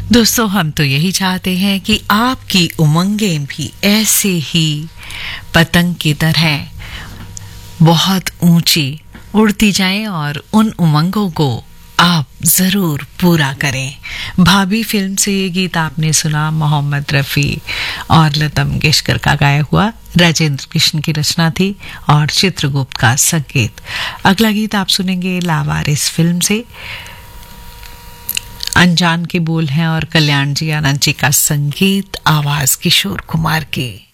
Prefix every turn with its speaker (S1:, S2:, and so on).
S1: दोस्तों, हम तो यही चाहते हैं कि आपकी उमंगें भी ऐसे ही पतंग की तरह बहुत ऊंची उड़ती जाएं और उन उमंगों को आप जरूर पूरा करें। भाभी फिल्म से ये गीत आपने सुना, मोहम्मद रफ़ी और लता मंगेशकर का गाया हुआ, राजेंद्र कृष्ण की रचना थी और चित्रगुप्त का संगीत। अगला गीत आप सुनेंगे लावारिस फिल्म से। अनजान के बोल हैं और कल्याण जी आनंद जी का संगीत, आवाज किशोर कुमार की।